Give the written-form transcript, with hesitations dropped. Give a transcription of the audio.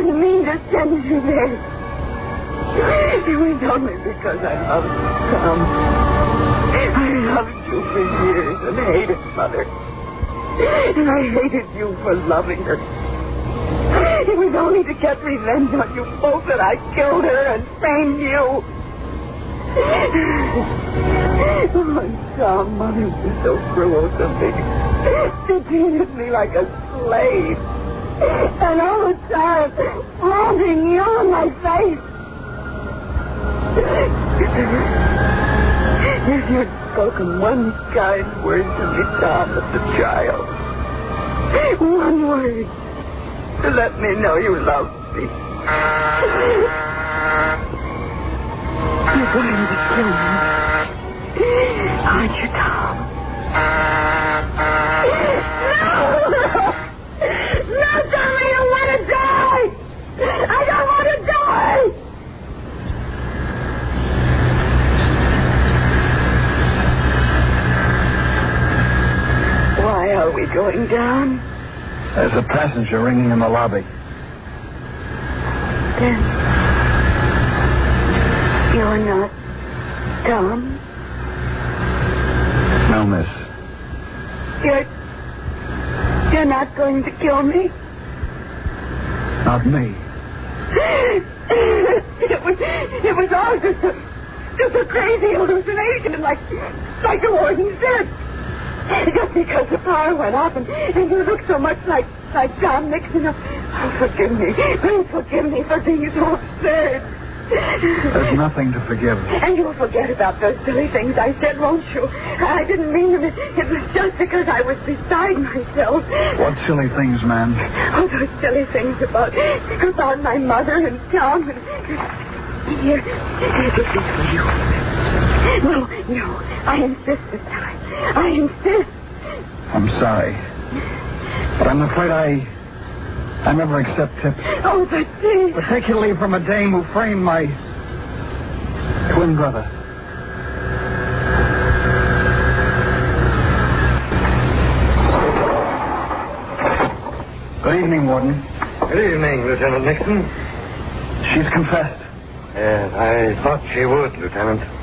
didn't mean to send you there. It was only because I loved Tom. I loved you for years and hated Mother. And I hated you for loving her. It was only to get revenge on you both that I killed her and framed you. Oh, Tom, Mother was so cruel to me. She treated me like a slave. And all the time, holding you in my face. You'd spoken one kind word to me, Tom, as a child. One word to let me know you loved me. You're going to kill me. Aren't you, Tom? No, Tommy, I don't want to die. I don't want to die. Why are we going down? There's a passenger ringing in the lobby. Then you're not Tom? No, miss. You're not going to kill me? Not me. It was all just a crazy hallucination, like the warden said. Just because the power went off and you look so much like John Nixon. Oh, forgive me. Please forgive me for being so absurd. There's nothing to forgive. And you'll forget about those silly things I said, won't you? I didn't mean them. It was just because I was beside myself. What silly things, ma'am? Oh, those silly things about my mother and Tom. Here, this is for you. No, I insist this time. I insist. I'm sorry. But I'm afraid I never accept tips. Oh, but please. Particularly from a dame who framed my twin brother. Good evening, Warden. Good evening, Lieutenant Nixon. She's confessed. Yes, I thought she would, Lieutenant.